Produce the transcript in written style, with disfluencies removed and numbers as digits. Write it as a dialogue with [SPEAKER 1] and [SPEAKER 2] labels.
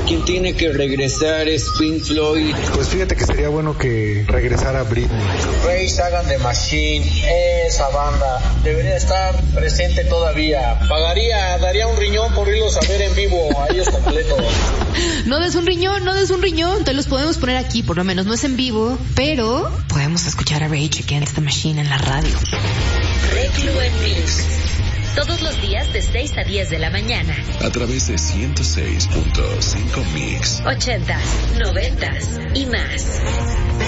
[SPEAKER 1] quien tiene que regresar es Pink Floyd.
[SPEAKER 2] Pues fíjate que sería bueno que regresara Britney.
[SPEAKER 3] Rage Against the Machine, esa banda debería estar presente todavía. Daría un riñón por irlos a ver en vivo a ellos completos.
[SPEAKER 4] No des un riñón, te los podemos poner aquí, por lo menos no es en vivo, pero podemos escuchar a Rage Against the Machine en la radio.
[SPEAKER 5] Reclu en Mix. Todos los días de 6 a 10 de la mañana.
[SPEAKER 6] A través de 106.5 Mix.
[SPEAKER 5] 80s, 90s y más.